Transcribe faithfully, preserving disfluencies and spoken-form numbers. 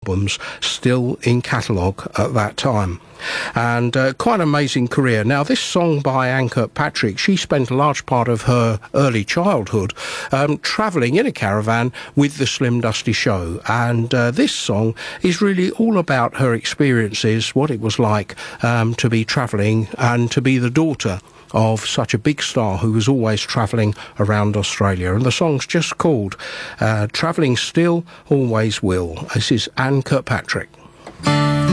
albums still in catalogue at that time. And uh, quite an amazing career. Now, this song by Anne Kirkpatrick, she spent a large part of her early childhood um, travelling in a caravan with the Slim Dusty Show. And uh, this song is really all about her experiences, what it was like um, to be travelling and to be the daughter of such a big star who was always travelling around Australia. And the song's just called uh, Travelling Still, Always Will. This is Anne Kirkpatrick.